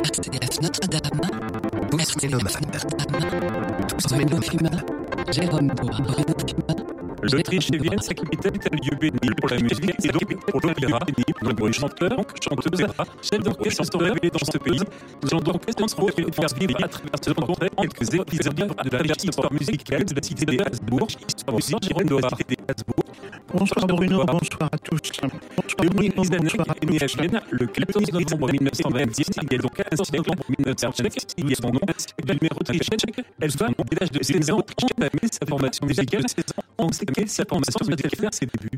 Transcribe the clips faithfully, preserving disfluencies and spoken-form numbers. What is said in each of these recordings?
R C F Notre-Dame, Merci Notre-Dame, Toussaint Fuma, Jérôme Bois, Bruno Fuma. L'Autriche et Vienne, sa capitale est un lieu béni pour la musique et donc pour l'opéra. Nombreux chanteurs, chanteuses, chefs d'orchestre sont révélés dans ce pays. Nous allons donc essayer de faire vivre à travers ce portrait quelques épisodes de la riche histoire musicale de la cité des Habsbourg, histoire aussi Jérôme de la cité des Habsbourg. Bonsoir Bruno, bonsoir à tous. Le Bruno est né à Vienne le quatorze novembre mille neuf cent vingt-six. Il y a donc un siècle en mille neuf cent tchèque. Il y a son nom et le numéro de tchèque. Elle va au village de seize ans, entamé sa formation musicale. On sait quelle circonstance va faire ses débuts.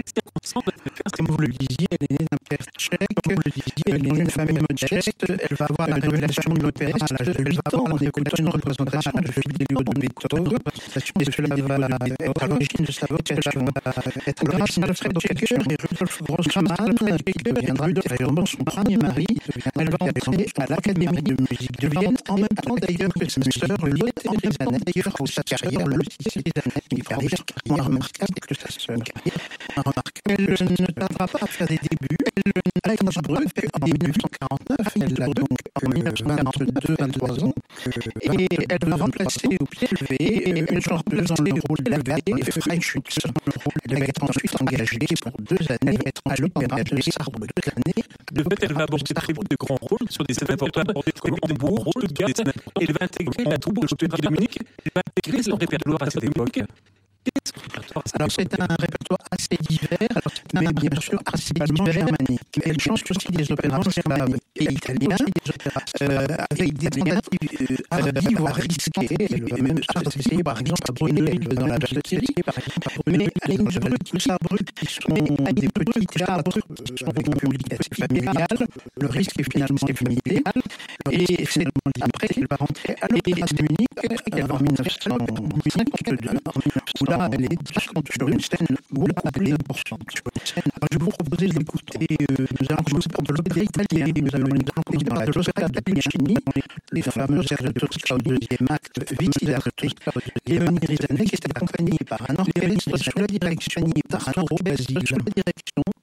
Comme vous le disiez, elle est née d'un père tchèque. Comme vous le disiez, elle est née d'une famille modeste. Elle va avoir la révélation de l'opéra à l'âge de huit ans en écoutant une représentation de Fidelio de Beethoven. Et cela va être à l'origine de sa vocation. Être grâce à Alfred Decker et Rudolf Grossmann, qui deviendra ultérieurement son premier mari. Elle va entrer à l'Académie de musique de Vienne, en même temps d'ailleurs que sa sœur Lotte Henri Zanet, qui fera sa carrière le six années, une carrière moins remarquable que sa sœur. Elle ne tardera pas à faire des débuts. Elle a Innsbruck en mille neuf cent quarante-neuf, elle a donc en mille neuf cent vingt-deux, vingt-trois ans, et elle va remplacer au pied levé une chanteuse dans le rôle de la Gaie Freischütz. Elle va être ensuite engagée pour deux années à l'opéra de Saarbrück. De fait, elle va aborder très de grands rôles sur des scènes importantes comme Hambourg, Stuttgart, et elle va intégrer la troupe de Dominique. Elle va intégrer son répertoire à cette époque. Alors c'est un répertoire assez divers, mais bien sûr principalement germanique. Elle chante aussi des opéras slaves et italiens, euh, avec des tentatives hardies, voire risquées. Elle va même associer par exemple à Brunel dans la société, mais à Innsbruck ou Saarbrück, qui sont des petits théâtres, sont des publications familiales, le risque est finalement familial, et c'est après qu'elle va rentrer à l'Opéra de Munich, elle va en mille neuf cent cinquante-deux, où là elle est sur une scène où elle est importante. Je vais vous proposer d'écouter, euh, nous allons commencer par de l'opéra italien, nous allons écouter dans la Tosca de Piccini, les fameux airs de Tosca au deuxième acte, Vici d'Arte, Léonie Rizanet, qui est accompagnée par un orchestre sous la direction, par un orchestre sous la direction